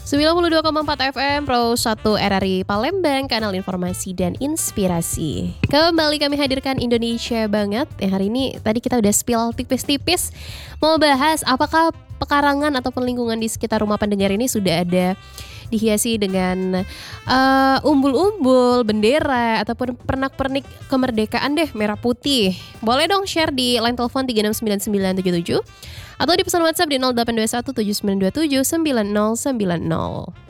92,4 FM Pro 1 RRI Palembang, kanal informasi dan inspirasi. Kembali kami hadirkan Indonesia Banget. Hari ini tadi kita udah spill tipis-tipis mau bahas apakah pekarangan ataupun lingkungan di sekitar rumah pendengar ini sudah ada dihiasi dengan umbul-umbul, bendera ataupun pernak-pernik kemerdekaan deh, merah putih. Boleh dong share di line telepon 369977 atau di pesan WhatsApp di 0821 7927 9090.